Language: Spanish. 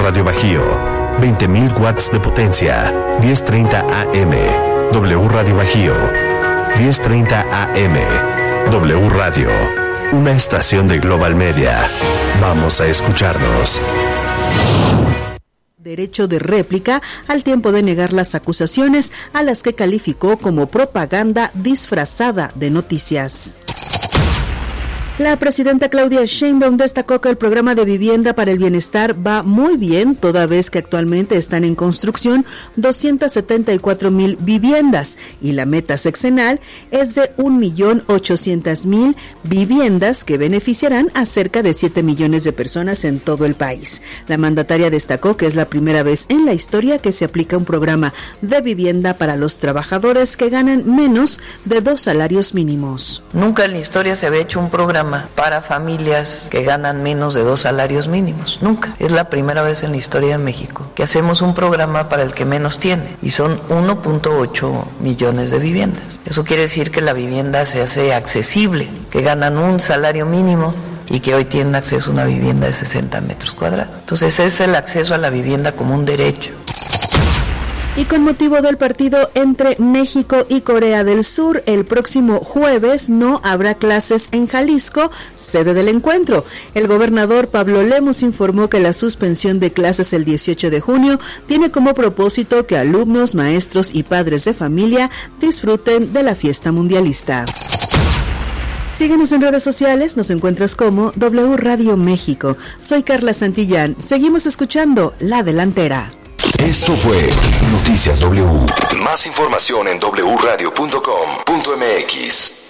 Radio Bajío, 20.000 watts de potencia, 10:30 AM. W Radio Bajío, 10:30 AM. W Radio, una estación de Global Media. Vamos a escucharnos. Derecho de réplica al tiempo de negar las acusaciones a las que calificó como propaganda disfrazada de noticias. La presidenta Claudia Sheinbaum destacó que el programa de vivienda para el bienestar va muy bien, toda vez que actualmente están en construcción 274,000 viviendas y la meta sexenal es de 1,800,000 viviendas que beneficiarán a cerca de 7 millones de personas en todo el país. La mandataria destacó que es la primera vez en la historia que se aplica un programa de vivienda para los trabajadores que ganan menos de 2 salarios mínimos. Nunca en la historia se había hecho un programa para familias que ganan menos de 2 salarios mínimos. Nunca. Es la primera vez en la historia de México que hacemos un programa para el que menos tiene y son 1.8 millones de viviendas. Eso quiere decir que la vivienda se hace accesible, que ganan un salario mínimo y que hoy tienen acceso a una vivienda de 60 metros cuadrados. Entonces es el acceso a la vivienda como un derecho. Y con motivo del partido entre México y Corea del Sur, el próximo jueves no habrá clases en Jalisco, sede del encuentro. El gobernador Pablo Lemus informó que la suspensión de clases el 18 de junio tiene como propósito que alumnos, maestros y padres de familia disfruten de la fiesta mundialista. Síguenos en redes sociales, nos encuentras como W Radio México. Soy Carla Santillán, seguimos escuchando La Delantera. Esto fue Noticias W. Más información en wradio.com.mx.